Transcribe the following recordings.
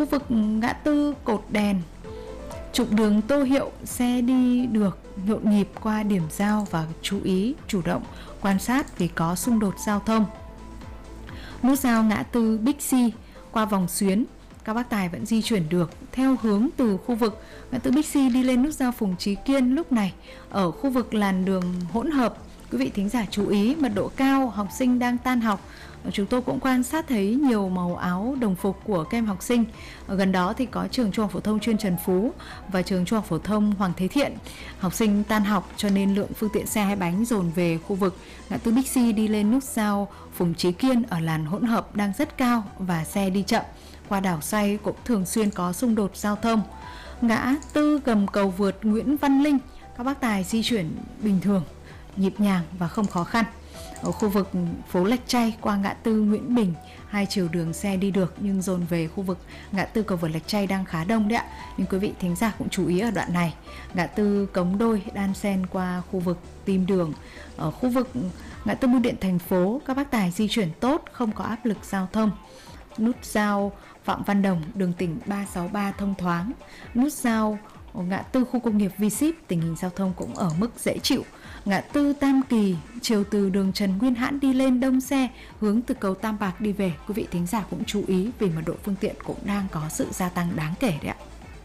khu vực ngã tư cột đèn, trục đường Tô Hiệu, xe đi được nhộn nhịp qua điểm giao và chú ý chủ động quan sát vì có xung đột giao thông. Nút giao ngã tư Bixi qua vòng xuyến, các bác tài vẫn di chuyển được theo hướng từ khu vực ngã tư Bixi đi lên nút giao Phùng Trí Kiên. Lúc này ở khu vực làn đường hỗn hợp, quý vị thính giả chú ý mật độ cao, học sinh đang tan học. Chúng tôi cũng quan sát thấy nhiều màu áo đồng phục của các em học sinh. Ở gần đó thì có trường Trung học phổ thông chuyên Trần Phú và trường Trung học phổ thông Hoàng Thế Thiện. Học sinh tan học cho nên lượng phương tiện xe hai bánh dồn về khu vực ngã tư Bixi đi lên nút giao Phùng Trí Kiên ở làn hỗn hợp đang rất cao và xe đi chậm. Qua đảo xoay cũng thường xuyên có xung đột giao thông. Ngã tư gầm cầu vượt Nguyễn Văn Linh, các bác tài di chuyển bình thường, nhịp nhàng và không khó khăn. Ở khu vực phố Lạch Tray qua ngã tư Nguyễn Bình, hai chiều đường xe đi được nhưng dồn về khu vực ngã tư cầu vượt Lạch Tray đang khá đông đấy ạ. Nhưng quý vị thính giả cũng chú ý ở đoạn này, ngã tư Cống Đôi đan xen qua khu vực Tim Đường. Ở khu vực ngã tư Bưu điện thành phố, các bác tài di chuyển tốt, không có áp lực giao thông. Nút giao Phạm Văn Đồng, đường tỉnh 363 thông thoáng. Nút giao ngã tư khu công nghiệp V-Ship, tình hình giao thông cũng ở mức dễ chịu. Ngã tư Tam Kỳ, chiều từ đường Trần Nguyên Hãn đi lên đông xe, hướng từ cầu Tam Bạc đi về. Quý vị thính giả cũng chú ý vì mật độ phương tiện cũng đang có sự gia tăng đáng kể đấy ạ.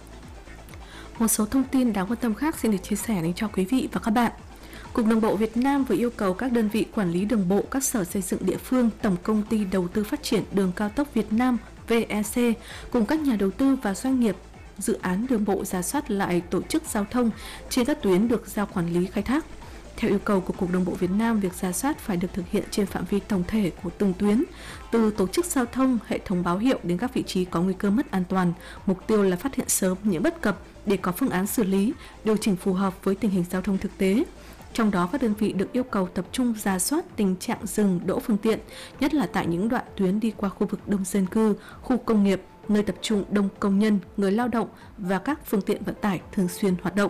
Một số thông tin đáng quan tâm khác xin được chia sẻ đến cho quý vị và các bạn. Cục Đường bộ Việt Nam vừa yêu cầu các đơn vị quản lý đường bộ, các sở xây dựng địa phương, Tổng công ty Đầu tư Phát triển Đường cao tốc Việt Nam VEC cùng các nhà đầu tư và doanh nghiệp dự án đường bộ rà soát lại tổ chức giao thông trên các tuyến được giao quản lý khai thác. Theo yêu cầu của Cục Đường bộ Việt Nam, việc rà soát phải được thực hiện trên phạm vi tổng thể của từng tuyến, từ tổ chức giao thông, hệ thống báo hiệu đến các vị trí có nguy cơ mất an toàn. Mục tiêu là phát hiện sớm những bất cập để có phương án xử lý, điều chỉnh phù hợp với tình hình giao thông thực tế. Trong đó, các đơn vị được yêu cầu tập trung rà soát tình trạng dừng đỗ phương tiện, nhất là tại những đoạn tuyến đi qua khu vực đông dân cư, khu công nghiệp, nơi tập trung đông công nhân, người lao động và các phương tiện vận tải thường xuyên hoạt động.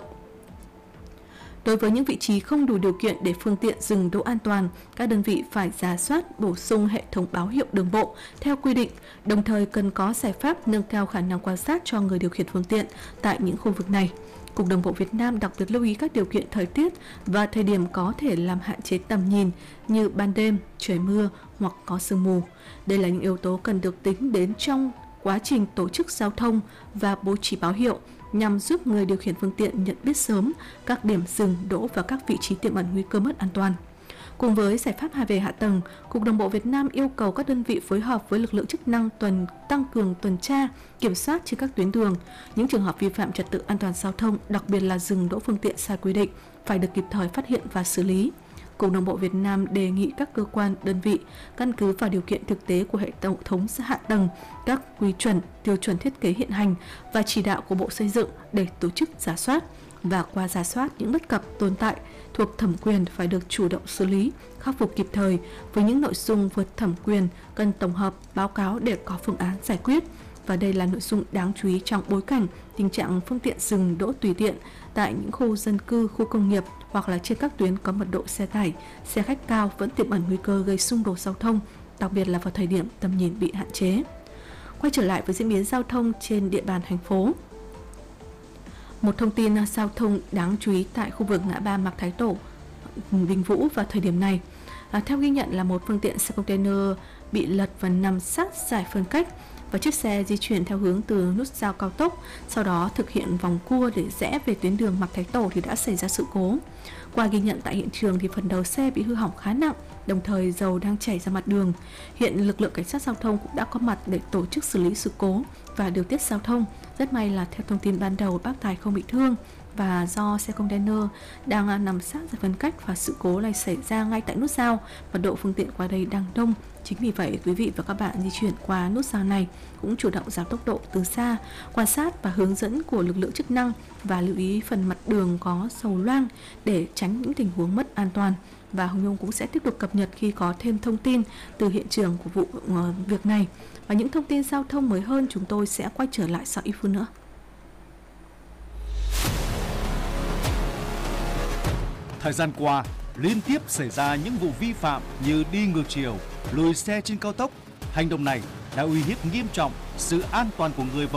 Đối với những vị trí không đủ điều kiện để phương tiện dừng đỗ an toàn, các đơn vị phải rà soát, bổ sung hệ thống báo hiệu đường bộ theo quy định, đồng thời cần có giải pháp nâng cao khả năng quan sát cho người điều khiển phương tiện tại những khu vực này. Cục Đường bộ Việt Nam đặc biệt lưu ý các điều kiện thời tiết và thời điểm có thể làm hạn chế tầm nhìn như ban đêm, trời mưa hoặc có sương mù. Đây là những yếu tố cần được tính đến trong quá trình tổ chức giao thông và bố trí báo hiệu nhằm giúp người điều khiển phương tiện nhận biết sớm các điểm dừng đỗ và các vị trí tiềm ẩn nguy cơ mất an toàn. Cùng với giải pháp về hạ tầng, Cục Đường bộ Việt Nam yêu cầu các đơn vị phối hợp với lực lượng chức năng tăng cường tuần tra, kiểm soát trên các tuyến đường. Những trường hợp vi phạm trật tự an toàn giao thông, đặc biệt là dừng đỗ phương tiện sai quy định, phải được kịp thời phát hiện và xử lý. Cục Đường bộ Việt Nam đề nghị các cơ quan, đơn vị căn cứ vào điều kiện thực tế của hệ thống hạ tầng, các quy chuẩn, tiêu chuẩn thiết kế hiện hành và chỉ đạo của Bộ Xây dựng để tổ chức rà soát, và qua rà soát những bất cập tồn tại thuộc thẩm quyền phải được chủ động xử lý, khắc phục kịp thời. Với những nội dung vượt thẩm quyền cần tổng hợp báo cáo để có phương án giải quyết. Và đây là nội dung đáng chú ý trong bối cảnh tình trạng phương tiện dừng đỗ tùy tiện tại những khu dân cư, khu công nghiệp hoặc là trên các tuyến có mật độ xe tải, xe khách cao vẫn tiềm ẩn nguy cơ gây xung đột giao thông, đặc biệt là vào thời điểm tầm nhìn bị hạn chế. Quay trở lại với diễn biến giao thông trên địa bàn thành phố. Một thông tin giao thông đáng chú ý tại khu vực ngã ba Mạc Thái Tổ, Đình Vũ vào thời điểm này. Theo ghi nhận là một phương tiện xe container bị lật và nằm sát giải phân cách, và chiếc xe di chuyển theo hướng từ nút giao cao tốc, sau đó thực hiện vòng cua để rẽ về tuyến đường Mạc Thái Tổ thì đã xảy ra sự cố. Qua ghi nhận tại hiện trường thì phần đầu xe bị hư hỏng khá nặng, đồng thời dầu đang chảy ra mặt đường. Hiện lực lượng cảnh sát giao thông cũng đã có mặt để tổ chức xử lý sự cố và điều tiết giao thông. Rất may là theo thông tin ban đầu, bác tài không bị thương, và do xe container đang nằm sát giải phân cách và sự cố này xảy ra ngay tại nút giao, mật độ phương tiện qua đây đang đông. Chính vì vậy, quý vị và các bạn di chuyển qua nút giao này cũng chủ động giảm tốc độ từ xa, quan sát và hướng dẫn của lực lượng chức năng và lưu ý phần mặt đường có dầu loang để tránh những tình huống mất an toàn. Và Hồng Nhung cũng sẽ tiếp tục cập nhật khi có thêm thông tin từ hiện trường của vụ việc này. Và những thông tin giao thông mới hơn chúng tôi sẽ quay trở lại sau ít phút nữa. Thời gian qua, liên tiếp xảy ra những vụ vi phạm như đi ngược chiều, lùi xe trên cao tốc. Hành động này đã uy hiếp nghiêm trọng sự an toàn của người